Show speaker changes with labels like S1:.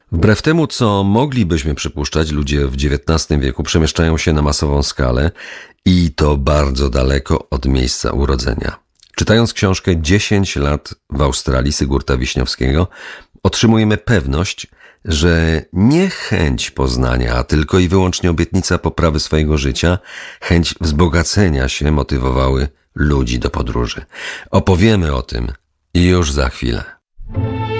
S1: Wbrew temu, co moglibyśmy przypuszczać, ludzie w XIX wieku przemieszczają się na masową skalę i to bardzo daleko od miejsca urodzenia. Czytając książkę 10 lat w Australii Sigurta Wiśniowskiego, otrzymujemy pewność, że nie chęć poznania, a tylko i wyłącznie obietnica poprawy swojego życia, chęć wzbogacenia się motywowały ludzi do podróży. Opowiemy o tym już za chwilę.